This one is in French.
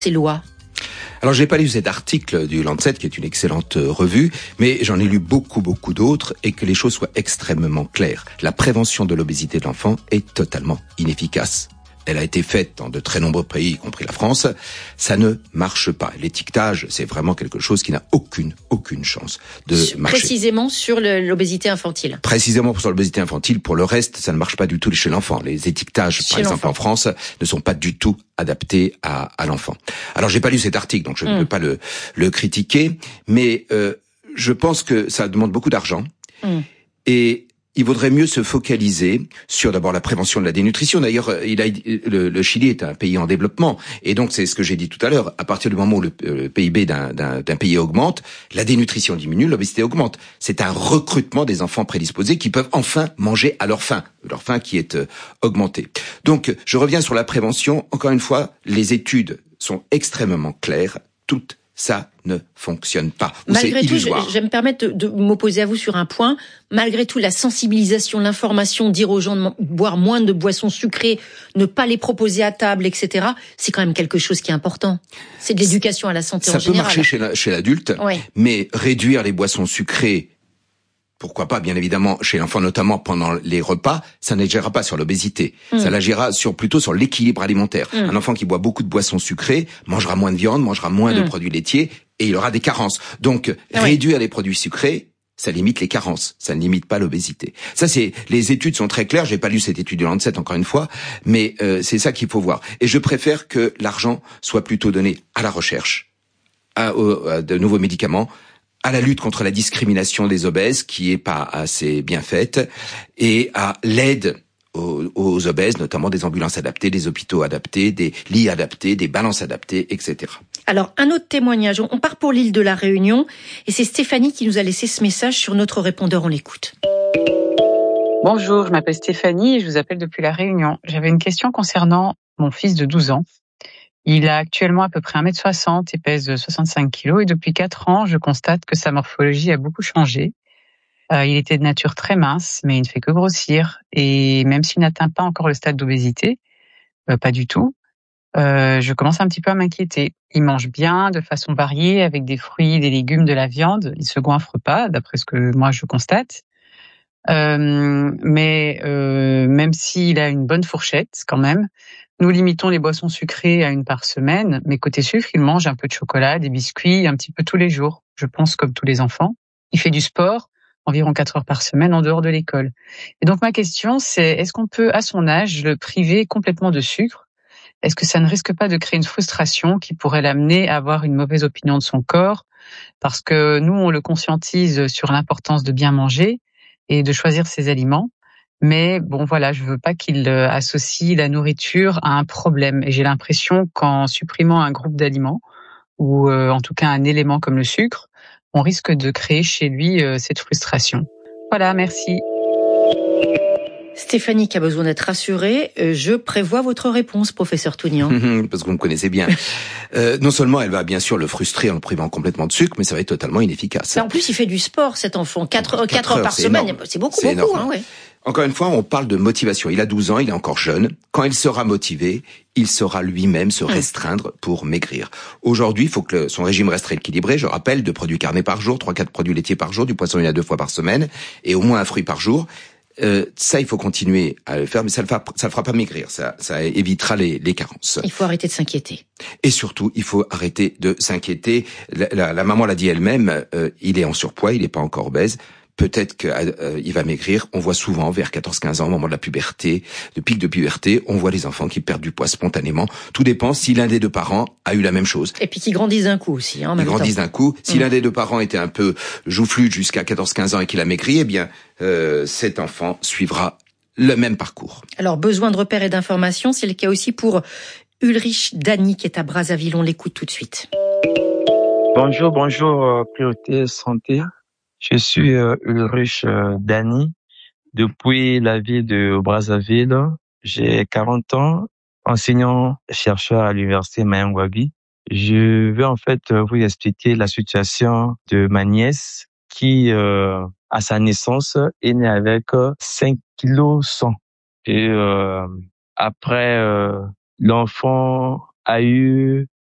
ces lois? Alors, j'ai pas lu cet article du Lancet, qui est une excellente revue, mais j'en ai lu beaucoup d'autres, et que les choses soient extrêmement claires. La prévention de l'obésité de l'enfant est totalement inefficace. Elle a été faite dans de très nombreux pays, y compris la France. Ça ne marche pas. L'étiquetage, c'est vraiment quelque chose qui n'a aucune chance de marcher. Précisément sur l'obésité infantile. Précisément sur l'obésité infantile. Pour le reste, ça ne marche pas du tout chez l'enfant. Les étiquetages, par exemple en France, ne sont pas du tout adaptés à l'enfant. Alors, j'ai pas lu cet article, donc je ne peux pas le critiquer, mais je pense que ça demande beaucoup d'argent. Et il vaudrait mieux se focaliser sur d'abord la prévention de la dénutrition. D'ailleurs, le Chili est un pays en développement, et donc c'est ce que j'ai dit tout à l'heure. À partir du moment où le PIB d'un pays augmente, la dénutrition diminue, l'obésité augmente. C'est un recrutement des enfants prédisposés qui peuvent enfin manger à leur faim qui est augmentée. Donc, je reviens sur la prévention. Encore une fois, les études sont extrêmement claires. Toutes ça ne fonctionne pas. Malgré tout, je vais me permettre de m'opposer à vous sur un point. Malgré tout, la sensibilisation, l'information, dire aux gens de boire moins de boissons sucrées, ne pas les proposer à table, etc., c'est quand même quelque chose qui est important. C'est de l'éducation à la santé en général. Ça peut marcher chez l'adulte, mais réduire les boissons sucrées, pourquoi pas, bien évidemment, chez l'enfant, notamment pendant les repas, ça n'agira pas sur l'obésité. Ça l'agira plutôt sur l'équilibre alimentaire. Un enfant qui boit beaucoup de boissons sucrées mangera moins de viande, mangera moins de produits laitiers, et il aura des carences. Donc, réduire les produits sucrés, ça limite les carences. Ça ne limite pas l'obésité. Ça, les études sont très claires. J'ai pas lu cette étude du Lancet, encore une fois, mais c'est ça qu'il faut voir. Et je préfère que l'argent soit plutôt donné à la recherche, à de nouveaux médicaments, à la lutte contre la discrimination des obèses, qui est pas assez bien faite, et à l'aide aux obèses, notamment des ambulances adaptées, des hôpitaux adaptés, des lits adaptés, des balances adaptées, etc. Alors, un autre témoignage. On part pour l'île de la Réunion, et c'est Stéphanie qui nous a laissé ce message sur notre répondeur. On l'écoute. Bonjour, je m'appelle Stéphanie et je vous appelle depuis la Réunion. J'avais une question concernant mon fils de 12 ans. Il a actuellement à peu près 1m60 et pèse 65 kg, et depuis 4 ans, je constate que sa morphologie a beaucoup changé. Il était de nature très mince, mais il ne fait que grossir, et même s'il n'atteint pas encore le stade d'obésité, pas du tout, je commence un petit peu à m'inquiéter. Il mange bien, de façon variée, avec des fruits, des légumes, de la viande. Il se goinfre pas, d'après ce que moi je constate. Mais même s'il a une bonne fourchette, quand même, nous limitons les boissons sucrées à 1 par semaine, mais côté sucre, il mange un peu de chocolat, des biscuits, un petit peu tous les jours, je pense comme tous les enfants. Il fait du sport, environ 4 heures par semaine en dehors de l'école. Et donc ma question, c'est est-ce qu'on peut, à son âge, le priver complètement de sucre? Est-ce que ça ne risque pas de créer une frustration qui pourrait l'amener à avoir une mauvaise opinion de son corps? Parce que nous, on le conscientise sur l'importance de bien manger et de choisir ses aliments. Mais bon, voilà, je veux pas qu'il associe la nourriture à un problème. Et j'ai l'impression qu'en supprimant un groupe d'aliments, ou en tout cas un élément comme le sucre, on risque de créer chez lui cette frustration. Voilà, merci. Stéphanie qui a besoin d'être rassurée, je prévois votre réponse, professeur Tounian. Parce que vous me connaissez bien. Non seulement elle va bien sûr le frustrer en le privant complètement de sucre, mais ça va être totalement inefficace. En plus, il fait du sport, cet enfant. 4 heures par semaine, énorme. C'est beaucoup. Hein, ouais. Encore une fois, on parle de motivation. Il a 12 ans, il est encore jeune. Quand il sera motivé, il saura lui-même se restreindre pour maigrir. Aujourd'hui, il faut que son régime reste équilibré. Je rappelle, 2 produits carnés par jour, 3-4 produits laitiers par jour, du poisson il y a 2 fois par semaine, et au moins un fruit par jour. Ça, il faut continuer à le faire, mais ça le fera pas maigrir. Ça évitera les carences. Il faut arrêter de s'inquiéter. Et surtout, il faut arrêter de s'inquiéter. La maman l'a dit elle-même, il est en surpoids, il n'est pas encore obèse. Peut-être qu'il va maigrir. On voit souvent, vers 14-15 ans, au moment de la puberté, le pic de puberté, on voit les enfants qui perdent du poids spontanément. Tout dépend si l'un des 2 parents a eu la même chose. Et puis qui grandissent d'un coup aussi. Ils grandissent d'un coup. Si l'un des 2 parents était un peu joufflu jusqu'à 14-15 ans et qu'il a maigri, eh bien, cet enfant suivra le même parcours. Alors, besoin de repères et d'informations, c'est le cas aussi pour Ulrich Dany qui est à Brazzaville. On l'écoute tout de suite. Bonjour, Priorité Santé. Je suis Ulrich Dany, depuis la ville de Brazzaville. J'ai 40 ans, enseignant-chercheur à l'université Mayangwabi. Je veux en fait vous expliquer la situation de ma nièce qui, à sa naissance, est née avec 5 kg 100. Et après, l'enfant a eu